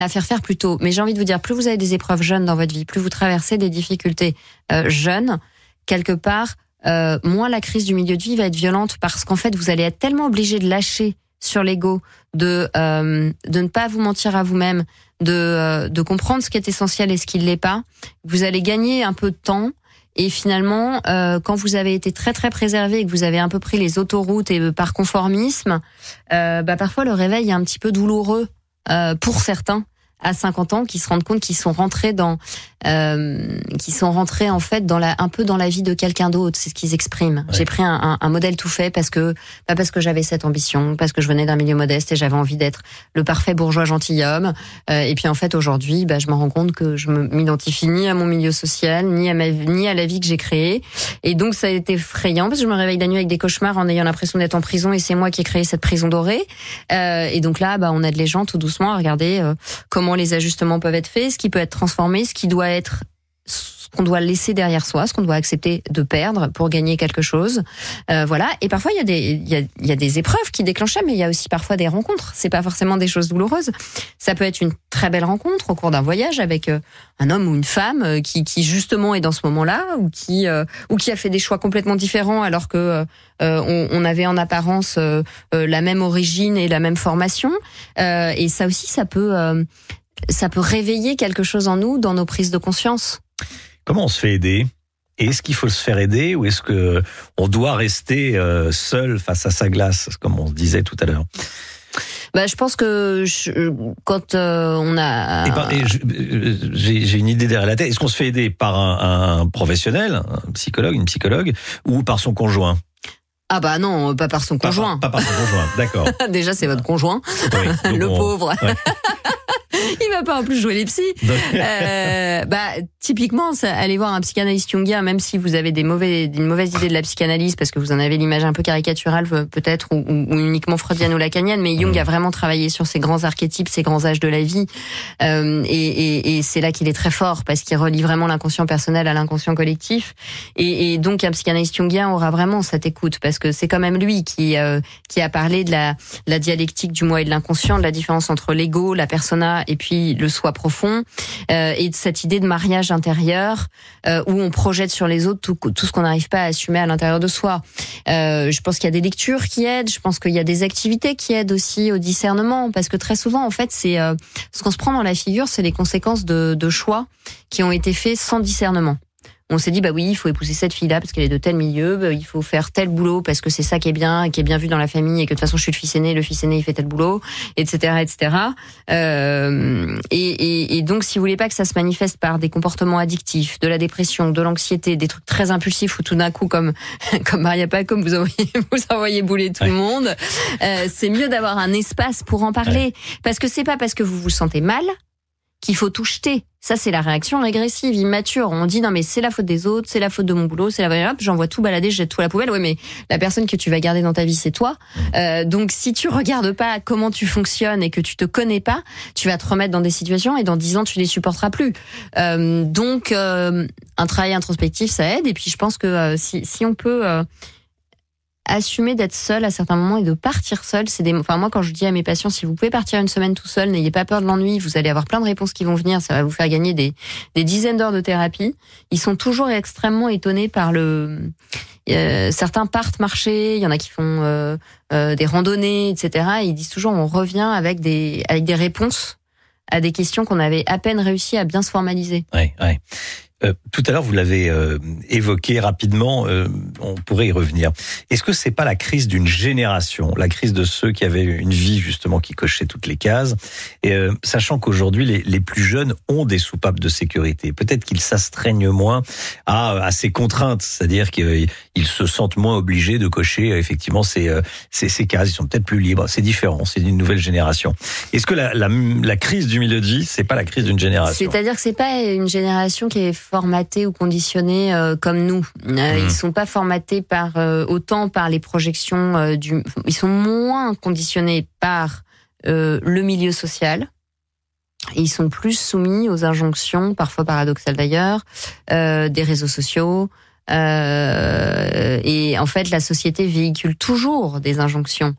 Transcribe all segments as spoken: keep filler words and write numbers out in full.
à faire faire plus tôt. Mais j'ai envie de vous dire, plus vous avez des épreuves jeunes dans votre vie, plus vous traversez des difficultés euh, jeunes, quelque part, euh, moins la crise du milieu de vie va être violente parce qu'en fait, vous allez être tellement obligé de lâcher sur l'ego, de euh, de ne pas vous mentir à vous-même, de euh, de comprendre ce qui est essentiel et ce qui ne l'est pas. Vous allez gagner un peu de temps. Et finalement, euh, quand vous avez été très très préservé et que vous avez un peu pris les autoroutes et euh, par conformisme, euh, bah parfois le réveil est un petit peu douloureux euh, pour certains à cinquante ans qui se rendent compte qu'ils sont rentrés dans euh, qui sont rentrés en fait dans la un peu dans la vie de quelqu'un d'autre. C'est ce qu'ils expriment. Ouais. J'ai pris un, un, un modèle tout fait parce que pas parce que j'avais cette ambition, parce que je venais d'un milieu modeste et j'avais envie d'être le parfait bourgeois gentilhomme. Euh, et puis en fait aujourd'hui, bah je me rends compte que je me m'identifie ni à mon milieu social, ni à ma ni à la vie que j'ai créée. Et donc ça a été effrayant parce que je me réveille la nuit avec des cauchemars en ayant l'impression d'être en prison et c'est moi qui ai créé cette prison dorée. Euh, et donc là, bah on aide les gens tout doucement à regarder euh, comment les ajustements peuvent être faits, ce qui peut être transformé, ce qui doit être, ce qu'on doit laisser derrière soi, ce qu'on doit accepter de perdre pour gagner quelque chose. Euh, voilà. Et parfois il y a des, il y a, il y a des épreuves qui déclenchent, mais il y a aussi parfois des rencontres. C'est pas forcément des choses douloureuses. Ça peut être une très belle rencontre au cours d'un voyage avec euh, un homme ou une femme euh, qui, qui justement est dans ce moment-là ou qui, euh, ou qui a fait des choix complètement différents alors que euh, on, on avait en apparence euh, euh, la même origine et la même formation. Euh, et ça aussi, ça peut euh, ça peut réveiller quelque chose en nous dans nos prises de conscience. Comment on se fait aider ? Et est-ce qu'il faut se faire aider ou est-ce que on doit rester euh, seul face à sa glace, comme on disait tout à l'heure ? Bah, je pense que je, quand euh, on a... Et par, et je, j'ai, j'ai une idée derrière la tête. Est-ce qu'on se fait aider par un, un professionnel, un psychologue, une psychologue, ou par son conjoint ? Ah bah non, pas par son pas conjoint. Par, pas par son conjoint, d'accord. Déjà, c'est votre conjoint, oui, le on... pauvre. Ouais. Il va pas en plus jouer les psys. euh, bah typiquement, ça, allez voir un psychanalyste jungien, même si vous avez des mauvais, une mauvaise idée de la psychanalyse, parce que vous en avez l'image un peu caricaturale peut-être, ou, ou uniquement freudienne ou lacanienne. Mais Jung mmh. a vraiment travaillé sur ces grands archétypes, ces grands âges de la vie, euh, et, et, et c'est là qu'il est très fort parce qu'il relie vraiment l'inconscient personnel à l'inconscient collectif. Et, et donc un psychanalyste jungien aura vraiment cette écoute, parce que c'est quand même lui qui euh, qui a parlé de la, la dialectique du moi et de l'inconscient, de la différence entre l'ego, la persona et puis le soi profond, euh, et de cette idée de mariage intérieur euh, où on projette sur les autres tout, tout ce qu'on n'arrive pas à assumer à l'intérieur de soi. Euh, je pense qu'il y a des lectures qui aident, je pense qu'il y a des activités qui aident aussi au discernement, parce que très souvent, en fait, c'est euh, ce qu'on se prend dans la figure, c'est les conséquences de, de choix qui ont été faits sans discernement. On s'est dit, bah oui, il faut épouser cette fille-là parce qu'elle est de tel milieu, bah, il faut faire tel boulot parce que c'est ça qui est bien, qui est bien vu dans la famille et que de toute façon je suis le fils aîné, le fils aîné il fait tel boulot, et cetera, et cetera. Euh, et, et, et donc, si vous voulez pas que ça se manifeste par des comportements addictifs, de la dépression, de l'anxiété, des trucs très impulsifs où tout d'un coup, comme comme Maria Pacôme, vous envoyez vous envoyez bouler tout ouais. le monde, euh, c'est mieux d'avoir un espace pour en parler, ouais. parce que c'est pas parce que vous vous sentez mal qu'il faut tout jeter. Ça, c'est la réaction régressive, immature. On dit, non, mais c'est la faute des autres, c'est la faute de mon boulot, c'est la faute, j'envoie tout balader, je jette tout à la poubelle. Oui, mais la personne que tu vas garder dans ta vie, c'est toi. Euh, donc, si tu regardes pas comment tu fonctionnes et que tu te connais pas, tu vas te remettre dans des situations et dans dix ans, tu les supporteras plus. Euh, donc, euh, un travail introspectif, ça aide. Et puis, je pense que euh, si, si on peut... Euh, assumer d'être seul à certains moments et de partir seul, c'est des, enfin moi quand je dis à mes patients, si vous pouvez partir une semaine tout seul, n'ayez pas peur de l'ennui, vous allez avoir plein de réponses qui vont venir, ça va vous faire gagner des, des dizaines d'heures de thérapie. Ils sont toujours extrêmement étonnés par le, euh, certains partent marcher, il y en a qui font euh, euh, des randonnées, et cetera. Et ils disent toujours, on revient avec des, avec des réponses à des questions qu'on avait à peine réussi à bien se formaliser. Ouais, ouais. Euh, tout à l'heure, vous l'avez euh, évoqué rapidement, euh, on pourrait y revenir. Est-ce que c'est pas la crise d'une génération, la crise de ceux qui avaient une vie justement qui cochait toutes les cases, et euh, sachant qu'aujourd'hui les, les plus jeunes ont des soupapes de sécurité, peut-être qu'ils s'astreignent moins à, à ces contraintes, c'est-à-dire qu'ils se sentent moins obligés de cocher effectivement ces, ces, ces cases, ils sont peut-être plus libres, c'est différent, c'est une nouvelle génération. Est-ce que la, la, la crise du milieu de vie, c'est pas la crise d'une génération ? C'est-à-dire que c'est pas une génération qui est formatés ou conditionnés euh, comme nous. Euh, mmh. Ils sont pas formatés par euh, autant par les projections euh, du. Ils sont moins conditionnés par euh, le milieu social. Ils sont plus soumis aux injonctions, parfois paradoxales d'ailleurs, euh, des réseaux sociaux. Euh, et en fait, la société véhicule toujours des injonctions.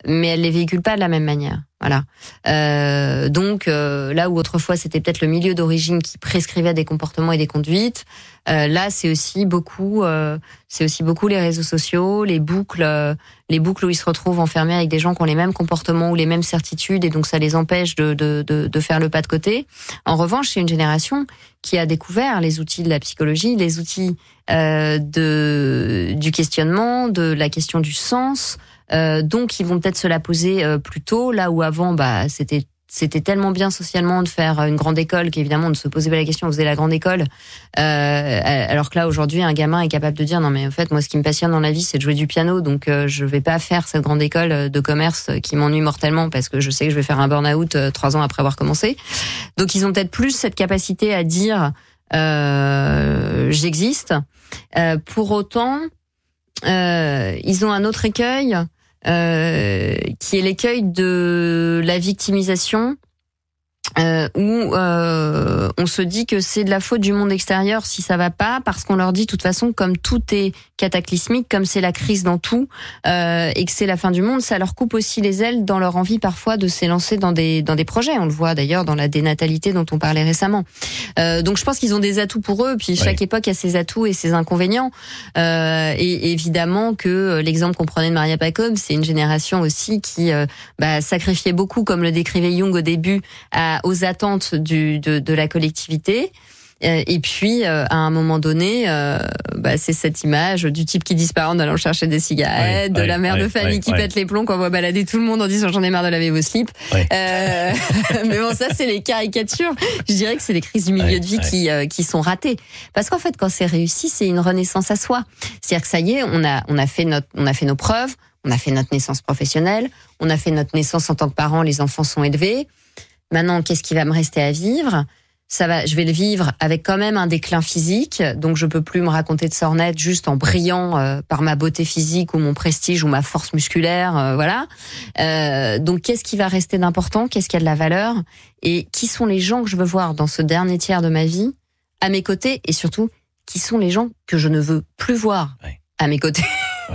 mais elle les véhicule pas de la même manière. Voilà. Euh, donc euh, là où autrefois c'était peut-être le milieu d'origine qui prescrivait des comportements et des conduites, euh, là c'est aussi beaucoup, euh, c'est aussi beaucoup les réseaux sociaux, les boucles, euh, les boucles où ils se retrouvent enfermés avec des gens qui ont les mêmes comportements ou les mêmes certitudes et donc ça les empêche de de de, de faire le pas de côté. En revanche, c'est une génération qui a découvert les outils de la psychologie, les outils euh, de du questionnement, de la question du sens. Euh, donc ils vont peut-être se la poser euh, plus tôt, là où avant bah c'était c'était tellement bien socialement de faire une grande école qu'évidemment on ne se posait pas la question, on faisait la grande école, euh, alors que là aujourd'hui un gamin est capable de dire non mais en fait moi ce qui me passionne dans la vie c'est de jouer du piano, donc euh, je vais pas faire cette grande école de commerce qui m'ennuie mortellement parce que je sais que je vais faire un burn-out euh, trois ans après avoir commencé. Donc ils ont peut-être plus cette capacité à dire euh, j'existe. Euh, pour autant euh, ils ont un autre écueil. Euh, qui est l'écueil de la victimisation, euh, où euh, on se dit que c'est de la faute du monde extérieur si ça va pas, parce qu'on leur dit de toute façon comme tout est cataclysmique, comme c'est la crise dans tout, euh, et que c'est la fin du monde, ça leur coupe aussi les ailes dans leur envie parfois de s'élancer dans des dans des projets. On le voit d'ailleurs dans la dénatalité dont on parlait récemment. Euh, donc je pense qu'ils ont des atouts pour eux, puis chaque oui. époque a ses atouts et ses inconvénients. Euh, et évidemment que l'exemple qu'on prenait de Maria Pacôme, c'est une génération aussi qui euh, bah, sacrifiait beaucoup, comme le décrivait Jung au début, à aux attentes du, de, de la collectivité. Et puis, euh, à un moment donné, euh, bah, c'est cette image du type qui disparaît en allant chercher des cigarettes, ouais, de ouais, la mère ouais, de famille ouais, qui ouais. pète les plombs, qu'on voit balader tout le monde en disant j'en ai marre de laver vos slips. Ouais. Euh, mais bon, ça, c'est les caricatures. Je dirais que c'est les crises du milieu ouais, de vie ouais. qui, euh, qui sont ratées. Parce qu'en fait, quand c'est réussi, c'est une renaissance à soi. C'est-à-dire que ça y est, on a, on a fait notre, on a fait nos preuves, on a fait notre naissance professionnelle, on a fait notre naissance en tant que parents, les enfants sont élevés. Maintenant, qu'est-ce qui va me rester à vivre ? Ça va, je vais le vivre avec quand même un déclin physique, donc je peux plus me raconter de sornettes juste en brillant euh, par ma beauté physique ou mon prestige ou ma force musculaire, euh, voilà. Euh, donc qu'est-ce qui va rester d'important ? Qu'est-ce qui a de la valeur ? Et qui sont les gens que je veux voir dans ce dernier tiers de ma vie à mes côtés ? Et surtout, qui sont les gens que je ne veux plus voir ouais. à mes côtés ?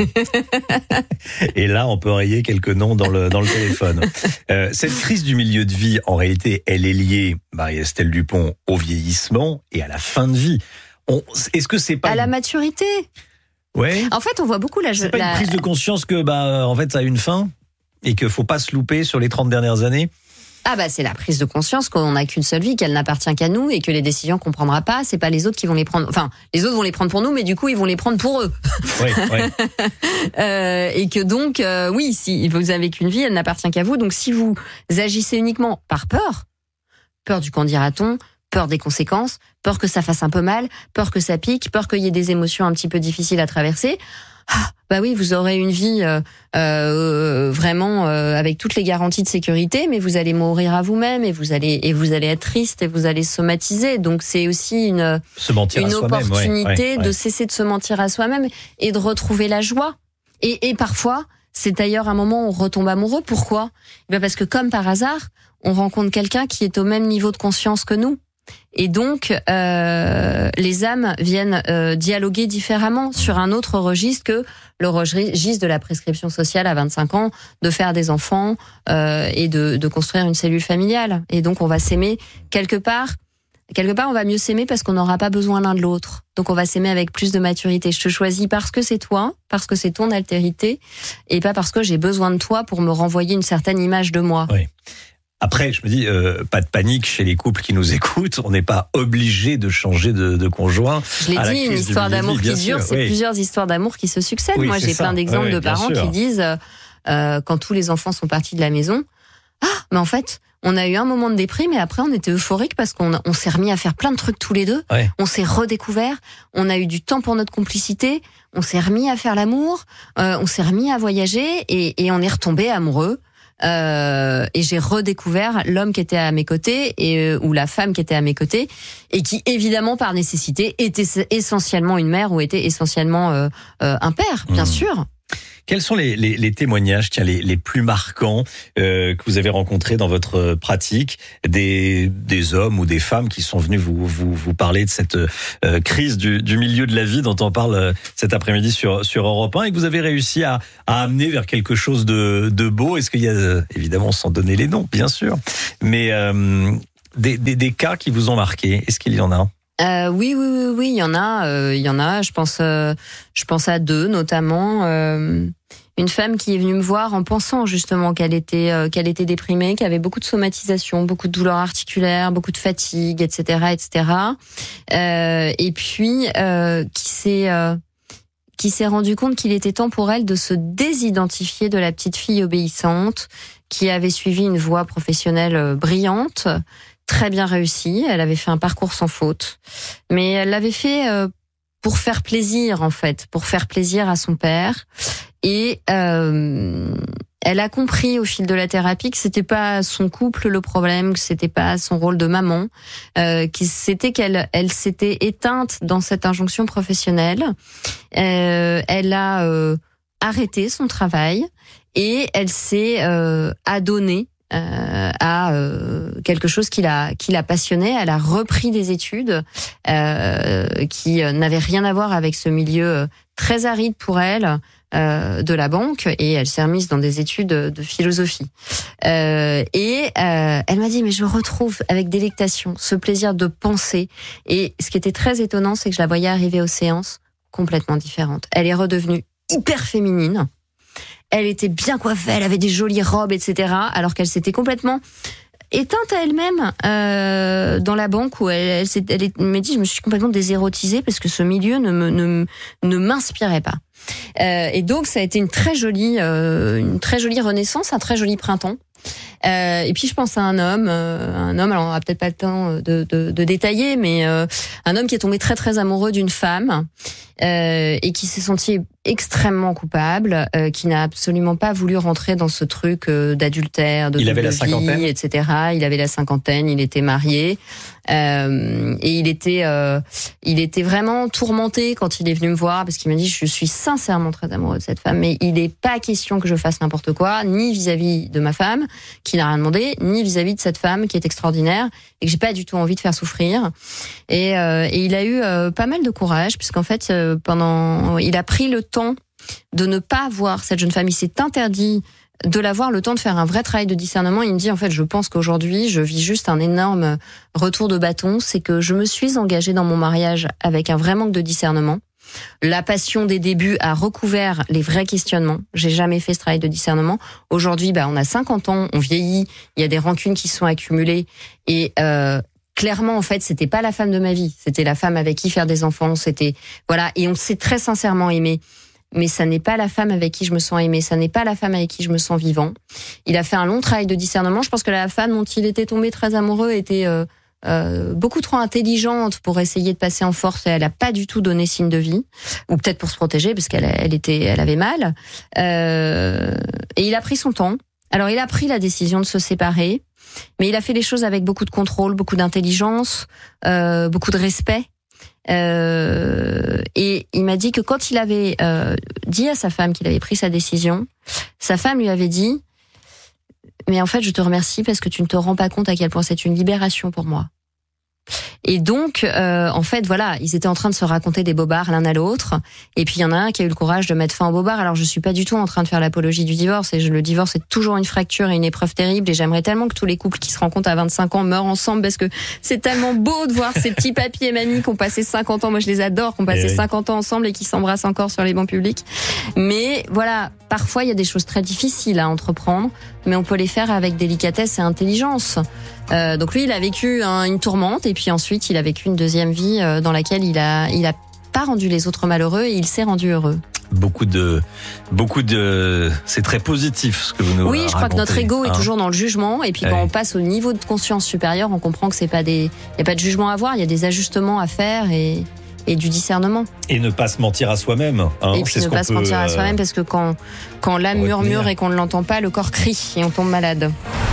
Et là, on peut rayer quelques noms dans le dans le téléphone. Euh, cette crise du milieu de vie, en réalité, elle est liée, Marie-Estelle Dupont, au vieillissement et à la fin de vie. On, est-ce que c'est pas à une... la maturité ? Ouais. En fait, on voit beaucoup la. C'est pas la... une prise de conscience que bah en fait ça a une fin et qu'il faut pas se louper sur les trente dernières années. Ah bah c'est la prise de conscience qu'on n'a qu'une seule vie, qu'elle n'appartient qu'à nous et que les décisions qu'on prendra pas, c'est pas les autres qui vont les prendre. Enfin, les autres vont les prendre pour nous, mais du coup ils vont les prendre pour eux. Oui, oui. euh, et que donc euh, oui, si vous avez qu'une vie, elle n'appartient qu'à vous. Donc si vous agissez uniquement par peur, peur du qu'en dira-t-on, peur des conséquences, peur que ça fasse un peu mal, peur que ça pique, peur qu'il y ait des émotions un petit peu difficiles à traverser. Ah, bah oui, vous aurez une vie euh, euh, vraiment euh, avec toutes les garanties de sécurité, mais vous allez mourir à vous-même et vous allez et vous allez être triste et vous allez somatiser. Donc c'est aussi une se mentir une à opportunité ouais, ouais, ouais. de cesser de se mentir à soi-même et de retrouver la joie. Et, et parfois, c'est d'ailleurs un moment où on retombe amoureux. Pourquoi ? Eh bien parce que comme par hasard, on rencontre quelqu'un qui est au même niveau de conscience que nous. Et donc, euh, les âmes viennent euh, dialoguer différemment sur un autre registre que le registre de la prescription sociale à vingt-cinq ans, de faire des enfants euh, et de, de construire une cellule familiale. Et donc, on va s'aimer quelque part. Quelque part, on va mieux s'aimer parce qu'on n'aura pas besoin l'un de l'autre. Donc, on va s'aimer avec plus de maturité. Je te choisis parce que c'est toi, parce que c'est ton altérité, et pas parce que j'ai besoin de toi pour me renvoyer une certaine image de moi. Oui. Après, je me dis, euh, pas de panique chez les couples qui nous écoutent. On n'est pas obligé de changer de, de conjoint. Je l'ai dit, une histoire d'amour qui dure, c'est oui. plusieurs histoires d'amour qui se succèdent. Oui, Moi, j'ai ça. plein d'exemples oui, de parents sûr. qui disent, euh, quand tous les enfants sont partis de la maison, ah, mais en fait, on a eu un moment de déprime et après on était euphorique parce qu'on on s'est remis à faire plein de trucs tous les deux. Ouais. On s'est redécouvert, on a eu du temps pour notre complicité, on s'est remis à faire l'amour, euh, on s'est remis à voyager et, et on est retombé amoureux. Euh, et j'ai redécouvert l'homme qui était à mes côtés et euh, ou la femme qui était à mes côtés et qui évidemment par nécessité était essentiellement une mère ou était essentiellement euh, euh, un père, bien mmh. sûr. Quels sont les, les, les témoignages, tiens, les, les plus marquants euh, que vous avez rencontrés dans votre pratique, des, des hommes ou des femmes qui sont venus vous, vous, vous parler de cette euh, crise du, du milieu de la vie dont on parle cet après-midi sur, sur Europe un et que vous avez réussi à, à amener vers quelque chose de, de beau? Est-ce qu'il y a, évidemment, sans donner les noms, bien sûr, mais euh, des, des, des cas qui vous ont marqué? Est-ce qu'il y en a? Euh, oui, oui, oui, oui, il y en a, euh, il y en a. Je pense, euh, je pense à deux notamment. Euh, une femme qui est venue me voir en pensant justement qu'elle était, euh, qu'elle était déprimée, qu'elle avait beaucoup de somatisation, beaucoup de douleurs articulaires, beaucoup de fatigue, et cetera, et cetera. Euh, et puis euh, qui s'est, euh, qui s'est rendu compte qu'il était temps pour elle de se désidentifier de la petite fille obéissante qui avait suivi une voie professionnelle brillante. Très bien réussi, elle avait fait un parcours sans faute, mais elle l'avait fait euh, pour faire plaisir en fait, pour faire plaisir à son père. Et euh, elle a compris au fil de la thérapie que c'était pas son couple le problème, que c'était pas son rôle de maman, euh, que c'était qu'elle elle s'était éteinte dans cette injonction professionnelle. Euh, elle a euh, arrêté son travail et elle s'est euh, adonnée Euh, à euh, quelque chose qui la qui la passionnait. Elle a repris des études euh, qui n'avaient rien à voir avec ce milieu très aride pour elle euh, de la banque, et elle s'est remise dans des études de philosophie. Euh, et euh, elle m'a dit mais je retrouve avec délectation ce plaisir de penser. Et ce qui était très étonnant, c'est que je la voyais arriver aux séances complètement différente. Elle est redevenue hyper féminine. Elle était bien coiffée, elle avait des jolies robes, et cetera. Alors qu'elle s'était complètement éteinte à elle-même euh, dans la banque où elle, elle, elle, elle m'a dit je me suis complètement désérotisée parce que ce milieu ne me ne, ne m'inspirait pas. Euh, et donc ça a été une très jolie euh, une très jolie renaissance, un très joli printemps. Euh, et puis je pense à un homme, euh, un homme, alors on aura peut-être pas le temps de, de, de détailler, mais euh, un homme qui est tombé très très amoureux d'une femme euh, et qui s'est senti extrêmement coupable, euh, qui n'a absolument pas voulu rentrer dans ce truc euh, d'adultère, de il avait la vie, cinquantaine, et cetera. Il avait la cinquantaine, il était marié euh, et il était, euh, il était vraiment tourmenté quand il est venu me voir parce qu'il m'a dit je suis sincèrement très amoureux de cette femme, mais il n'est pas question que je fasse n'importe quoi, ni vis-à-vis de ma femme qui n'a rien demandé, ni vis-à-vis de cette femme qui est extraordinaire et que j'ai pas du tout envie de faire souffrir. Et, euh, et il a eu euh, pas mal de courage puisqu'en fait euh, pendant, il a pris le temps de ne pas voir cette jeune femme. Il s'est interdit de l'avoir, le temps de faire un vrai travail de discernement. Il me dit en fait je pense qu'aujourd'hui je vis juste un énorme retour de bâton, c'est que je me suis engagée dans mon mariage avec un vrai manque de discernement. La passion des débuts a recouvert les vrais questionnements. J'ai jamais fait ce travail de discernement. Aujourd'hui, bah, on a cinquante ans, on vieillit, il y a des rancunes qui se sont accumulées et euh, clairement, en fait, c'était pas la femme de ma vie. C'était la femme avec qui faire des enfants. C'était voilà, et on s'est très sincèrement aimé. Mais ça n'est pas la femme avec qui je me sens aimée, ça n'est pas la femme avec qui je me sens vivant. Il a fait un long travail de discernement. Je pense que la femme dont il était tombé très amoureux était euh, euh, beaucoup trop intelligente pour essayer de passer en force et elle a pas du tout donné signe de vie, ou peut-être pour se protéger parce qu'elle elle était, elle avait mal. Euh, et il a pris son temps. Alors il a pris la décision de se séparer, mais il a fait les choses avec beaucoup de contrôle, beaucoup d'intelligence, euh, beaucoup de respect. Euh, et il m'a dit que quand il avait euh, dit à sa femme qu'il avait pris sa décision, sa femme lui avait dit « Mais en fait, je te remercie parce que tu ne te rends pas compte à quel point c'est une libération pour moi. » Et donc, euh, en fait, voilà, ils étaient en train de se raconter des bobards l'un à l'autre. Et puis, il y en a un qui a eu le courage de mettre fin au bobard. Alors, je suis pas du tout en train de faire l'apologie du divorce. Et je, le divorce est toujours une fracture et une épreuve terrible. Et j'aimerais tellement que tous les couples qui se rencontrent à vingt-cinq ans meurent ensemble parce que c'est tellement beau de voir ces petits papis et mamies qui ont passé cinquante ans. Moi, je les adore, qui ont passé cinquante ans ensemble et qui s'embrassent encore sur les bancs publics. Mais voilà, parfois, il y a des choses très difficiles à entreprendre, mais on peut les faire avec délicatesse et intelligence. Euh, donc lui, il a vécu hein, une tourmente et puis ensuite, il a vécu une deuxième vie euh, dans laquelle il a, il a pas rendu les autres malheureux et il s'est rendu heureux. Beaucoup de, beaucoup de, c'est très positif ce que vous nous racontez. Oui, je crois racontez, que notre ego hein. est toujours dans le jugement et puis quand ouais. on passe au niveau de conscience supérieur, on comprend que c'est pas des, il y a pas de jugement à avoir, il y a des ajustements à faire et et du discernement. Et ne pas se mentir à soi-même. Hein, et puis ne pas se mentir à soi-même parce que quand, quand l'âme murmure et qu'on ne l'entend pas, le corps crie et on tombe malade.